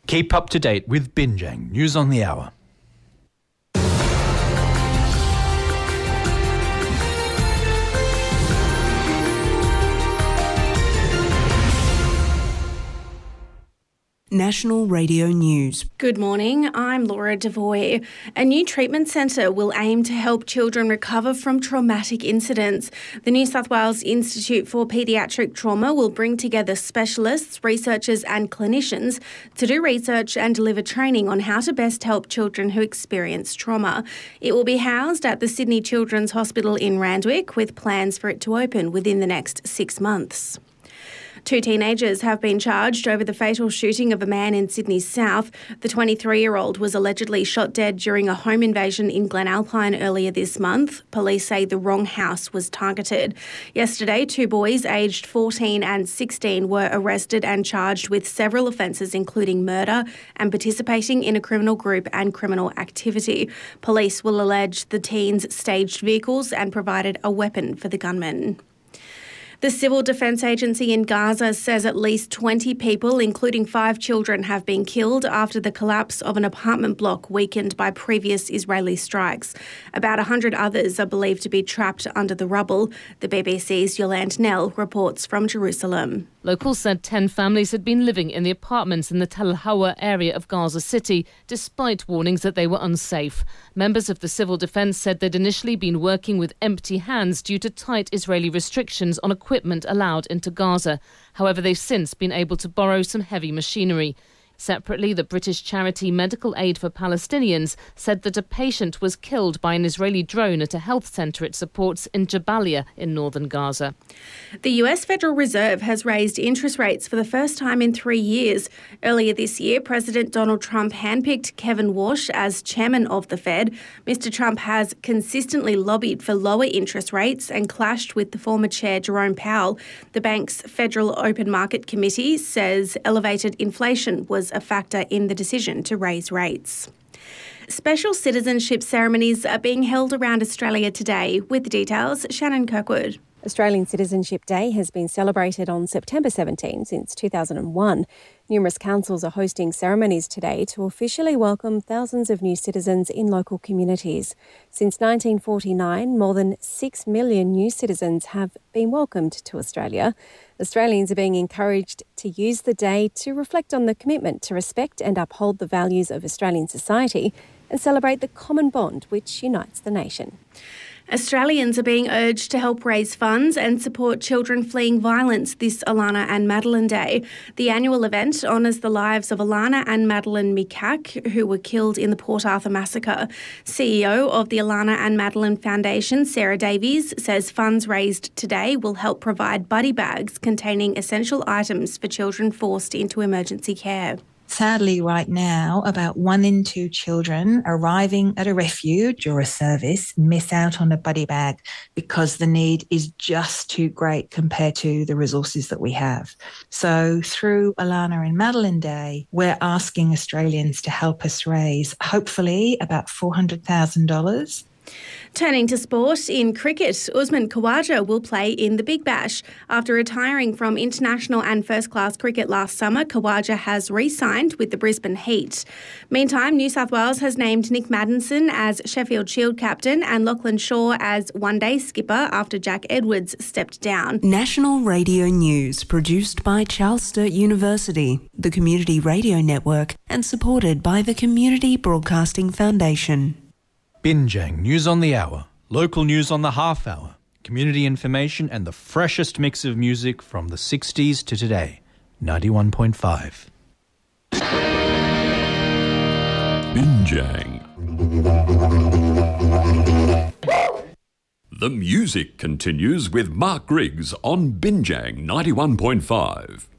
Keep up to date with Binjang News on the Hour. National Radio News. Good morning, I'm Laura Devoy. A new treatment centre will aim to help children recover from traumatic incidents. The New South Wales Institute for Paediatric Trauma will bring together specialists, researchers and clinicians to do research and deliver training on how to best help children who experience trauma. It will be housed at the Sydney Children's Hospital in Randwick, with plans for it to open within the next 6 months. 2 teenagers have been charged over the fatal shooting of a man in Sydney's south. The 23-year-old was allegedly shot dead during a home invasion in Glenalpine earlier this month. Police say the wrong house was targeted. Yesterday, 2 boys aged 14 and 16 were arrested and charged with several offences, including murder and participating in a criminal group and criminal activity. Police will allege the teens staged vehicles and provided a weapon for the gunmen. The Civil Defence Agency in Gaza says at least 20 people, including 5 children, have been killed after the collapse of an apartment block weakened by previous Israeli strikes. About 100 others are believed to be trapped under the rubble. The BBC's Yolande Nell reports from Jerusalem. Locals said 10 families had been living in the apartments in the Tel Hawa area of Gaza City, despite warnings that they were unsafe. Members of the Civil Defence said they'd initially been working with empty hands due to tight Israeli restrictions on equipment allowed into Gaza. However, they've since been able to borrow some heavy machinery. Separately, the British charity Medical Aid for Palestinians said that a patient was killed by an Israeli drone at a health centre it supports in Jabalia in northern Gaza. The US Federal Reserve has raised interest rates for the first time in 3 years. Earlier this year, President Donald Trump handpicked Kevin Warsh as chairman of the Fed. Mr. Trump has consistently lobbied for lower interest rates and clashed with the former chair Jerome Powell. The bank's Federal Open Market Committee says elevated inflation was a factor in the decision to raise rates. Special citizenship ceremonies are being held around Australia today. With the details, Shannon Kirkwood. Australian Citizenship Day has been celebrated on September 17 since 2001. Numerous councils are hosting ceremonies today to officially welcome thousands of new citizens in local communities. Since 1949, more than 6 million new citizens have been welcomed to Australia. Australians are being encouraged to use the day to reflect on the commitment to respect and uphold the values of Australian society and celebrate the common bond which unites the nation. Australians are being urged to help raise funds and support children fleeing violence this Alana and Madeline Day. The annual event honours the lives of Alana and Madeline Mikak, who were killed in the Port Arthur massacre. CEO of the Alana and Madeline Foundation, Sarah Davies, says funds raised today will help provide buddy bags containing essential items for children forced into emergency care. Sadly, right now, about 1 in 2 children arriving at a refuge or a service miss out on a buddy bag because the need is just too great compared to the resources that we have. So through Alana and Madeline Day, we're asking Australians to help us raise, hopefully, about $400,000. Turning to sport, in cricket, Usman Khawaja will play in the Big Bash. After retiring from international and first-class cricket last summer, Khawaja has re-signed with the Brisbane Heat. Meantime, New South Wales has named Nick Maddinson as Sheffield Shield captain and Lachlan Shaw as one-day skipper after Jack Edwards stepped down. National Radio News, produced by Charles Sturt University, the Community Radio Network, and supported by the Community Broadcasting Foundation. Binjang News on the Hour, local news on the half hour, community information and the freshest mix of music from the 60s to today. 91.5. Binjang. The music continues with Mark Griggs on Binjang 91.5.